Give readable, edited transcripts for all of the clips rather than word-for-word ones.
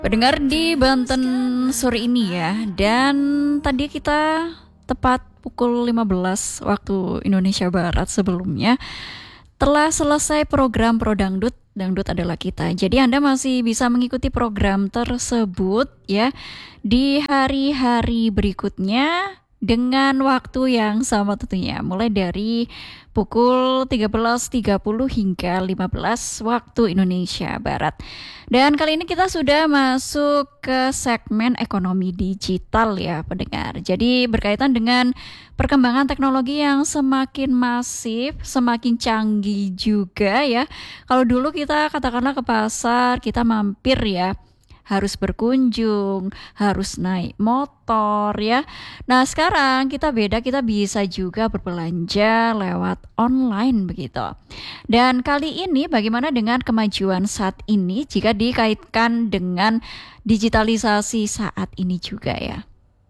Pendengar di Banten sore ini ya. Dan tadi kita tepat pukul 15 waktu Indonesia Barat sebelumnya telah selesai program Pro Dangdut. Dangdut adalah kita. Jadi Anda masih bisa mengikuti program tersebut ya di hari-hari berikutnya dengan waktu yang sama tentunya, mulai dari pukul 13.30 hingga 15 waktu Indonesia Barat. Dan kali ini kita sudah masuk ke segmen ekonomi digital ya pendengar. Jadi berkaitan dengan perkembangan teknologi yang semakin masif, semakin canggih juga ya. Kalau dulu kita katakanlah ke pasar, kita mampir ya, harus berkunjung, harus naik motor ya. Nah sekarang kita beda, kita bisa juga berbelanja lewat online begitu. Dan kali ini bagaimana dengan kemajuan saat ini jika dikaitkan dengan digitalisasi saat ini juga ya.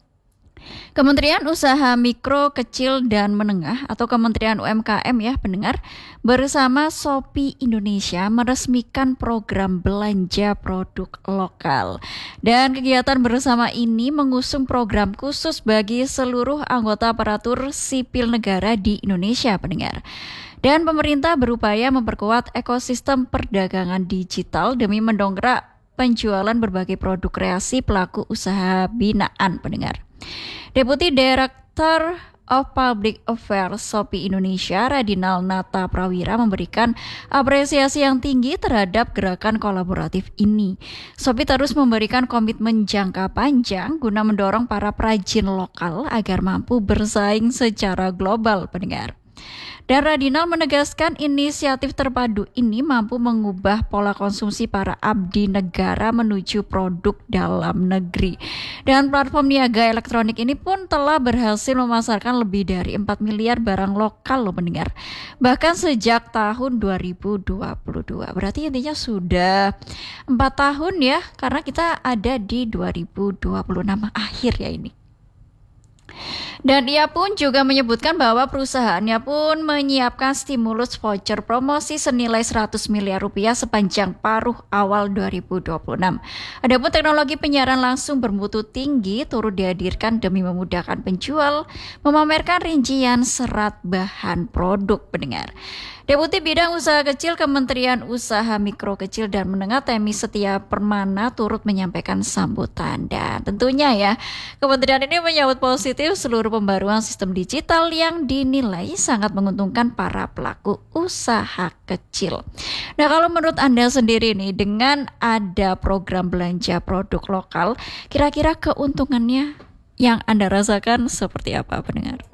Kementerian Usaha Mikro, Kecil, dan Menengah atau Kementerian UMKM ya pendengar, bersama Shopee Indonesia meresmikan program belanja produk lokal. Dan kegiatan bersama ini mengusung program khusus bagi seluruh anggota aparatur sipil negara di Indonesia pendengar. Dan pemerintah berupaya memperkuat ekosistem perdagangan digital demi mendongkrak penjualan berbagai produk kreasi pelaku usaha binaan pendengar. Deputi Director of Public Affairs Shopee Indonesia, Radinal Nata Prawira, memberikan apresiasi yang tinggi terhadap gerakan kolaboratif ini. Shopee terus memberikan komitmen jangka panjang guna mendorong para perajin lokal agar mampu bersaing secara global, pendengar. Dan Radinal menegaskan inisiatif terpadu ini mampu mengubah pola konsumsi para abdi negara menuju produk dalam negeri. Dan platform niaga elektronik ini pun telah berhasil memasarkan lebih dari 4 miliar barang lokal loh pendengar. Bahkan sejak tahun 2022. Berarti intinya sudah 4 tahun ya, karena kita ada di 2026 akhir ya ini. Dan ia pun juga menyebutkan bahwa perusahaannya pun menyiapkan stimulus voucher promosi senilai 100 miliar rupiah sepanjang paruh awal 2026. Adapun teknologi penyiaran langsung bermutu tinggi turut dihadirkan demi memudahkan penjual memamerkan rincian serat bahan produk pendengar. Deputi Bidang Usaha Kecil Kementerian Usaha Mikro, Kecil, dan Menengah Temi Setia Permana turut menyampaikan sambutan. Dan tentunya ya, kementerian ini menyambut positif seluruh pembaruan sistem digital yang dinilai sangat menguntungkan para pelaku usaha kecil. Nah kalau menurut Anda sendiri nih, dengan ada program belanja produk lokal, kira-kira keuntungannya yang Anda rasakan seperti apa pendengar?